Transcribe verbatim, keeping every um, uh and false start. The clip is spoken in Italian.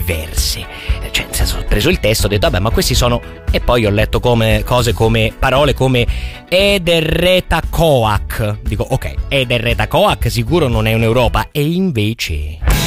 diverse. Cioè, nel senso, ho preso il testo, ho detto vabbè, ma questi sono, e poi ho letto come cose come parole come Ederretacoac. Dico ok, Ederretacoac sicuro non è un'Europa, e invece